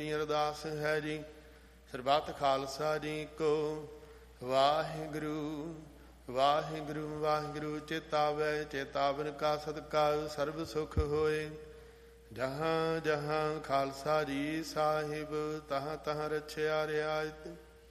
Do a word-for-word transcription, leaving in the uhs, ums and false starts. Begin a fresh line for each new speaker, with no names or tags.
ਛੋਟੀ ਅਰਦਾਸ ਹੈ ਜੀ। ਸਰਬੱਤ ਖਾਲਸਾ ਜੀ ਕੋ ਵਾਹਿਗੁਰੂ ਵਾਹਿਗੁਰੂ ਵਾਹਿਗੁਰੂ। ਚੇਤਾਵੈ ਚੇਤਾਵਨ ਕਾ ਸਦਕਾ ਸਰਬ ਸੁਖ ਹੋਏ। ਜਹਾਂ ਜਹਾਂ ਖਾਲਸਾ ਜੀ ਸਾਹਿਬ, ਤਹਾਂ ਤਹਾਂ ਰਛਿਆ ਰਿਆਇਤ।